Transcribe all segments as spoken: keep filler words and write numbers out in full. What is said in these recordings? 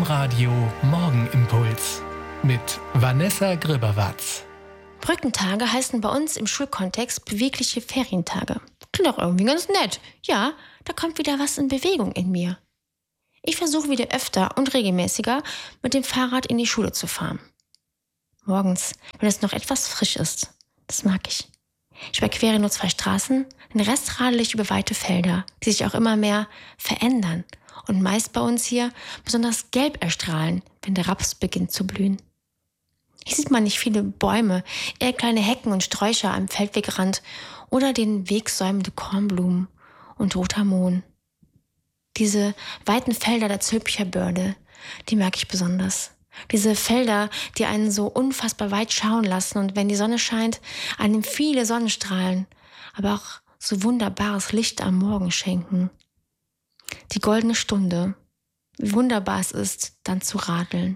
Domradio Morgenimpuls mit Vanessa Grüberwatz. Brückentage heißen bei uns im Schulkontext bewegliche Ferientage. Klingt doch irgendwie ganz nett. Ja, da kommt wieder was in Bewegung in mir. Ich versuche wieder öfter und regelmäßiger mit dem Fahrrad in die Schule zu fahren. Morgens, wenn es noch etwas frisch ist. Das mag ich. Ich überquere nur zwei Straßen, den Rest radel ich über weite Felder, die sich auch immer mehr verändern und meist bei uns hier besonders gelb erstrahlen, wenn der Raps beginnt zu blühen. Hier sieht man nicht viele Bäume, eher kleine Hecken und Sträucher am Feldwegrand oder den Weg säumende Kornblumen und roter Mohn. Diese weiten Felder der Zülpicherbörde, die mag ich besonders. Diese Felder, die einen so unfassbar weit schauen lassen und wenn die Sonne scheint, einem viele Sonnenstrahlen, aber auch so wunderbares Licht am Morgen schenken. Die goldene Stunde, wie wunderbar es ist, dann zu radeln.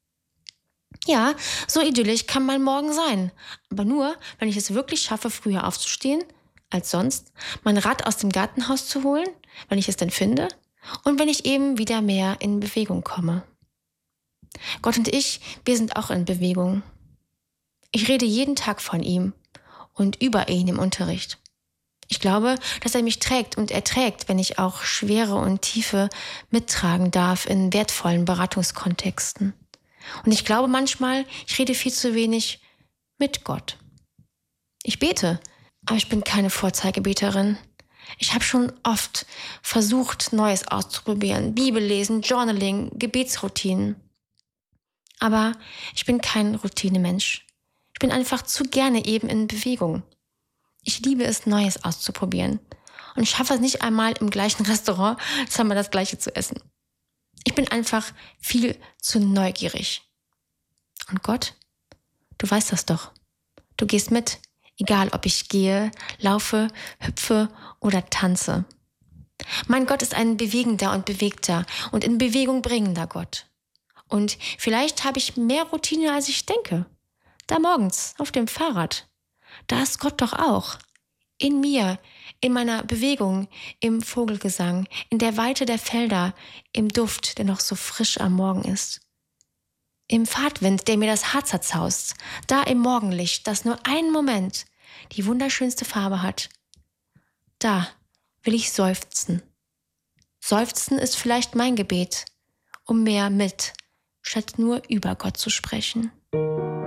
Ja, so idyllisch kann mein Morgen sein, aber nur, wenn ich es wirklich schaffe, früher aufzustehen als sonst, mein Rad aus dem Gartenhaus zu holen, wenn ich es denn finde, und wenn ich eben wieder mehr in Bewegung komme. Gott und ich, wir sind auch in Bewegung. Ich rede jeden Tag von ihm und über ihn im Unterricht. Ich glaube, dass er mich trägt und erträgt, wenn ich auch Schwere und Tiefe mittragen darf in wertvollen Beratungskontexten. Und ich glaube manchmal, ich rede viel zu wenig mit Gott. Ich bete, aber ich bin keine Vorzeigebeterin. Ich habe schon oft versucht, Neues auszuprobieren. Bibel lesen, Journaling, Gebetsroutinen. Aber ich bin kein Routinemensch. Ich bin einfach zu gerne eben in Bewegung. Ich liebe es, Neues auszuprobieren. Und ich schaffe es nicht einmal im gleichen Restaurant zweimal das Gleiche zu essen. Ich bin einfach viel zu neugierig. Und Gott, du weißt das doch. Du gehst mit, egal ob ich gehe, laufe, hüpfe oder tanze. Mein Gott ist ein bewegender und bewegter und in Bewegung bringender Gott. Und vielleicht habe ich mehr Routine, als ich denke. Da morgens, auf dem Fahrrad. Da ist Gott doch auch. In mir, in meiner Bewegung, im Vogelgesang, in der Weite der Felder, im Duft, der noch so frisch am Morgen ist. Im Fahrtwind, der mir das Haar zerzaust. Da im Morgenlicht, das nur einen Moment die wunderschönste Farbe hat. Da will ich seufzen. Seufzen ist vielleicht mein Gebet, um mehr mit, statt nur über Gott zu sprechen.